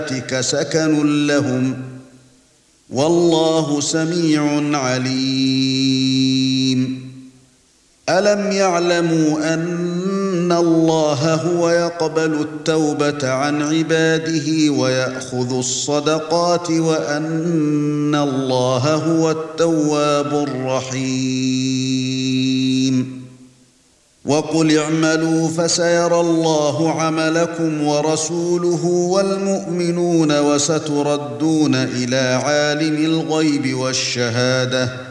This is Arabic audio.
سكن لهم والله سميع عليم ألم يعلموا أن الله هو يقبل التوبة عن عباده ويأخذ الصدقات وأن الله هو التواب الرحيم وقل اعملوا فسيرى الله عملكم ورسوله والمؤمنون وستردون إلى عالم الغيب والشهادة